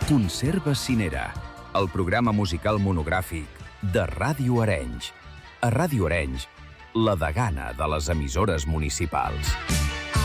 Conserva Cinera, el programa musical monogràfic de Ràdio Arenys. A Ràdio Arenys, la degana de les emissores municipals.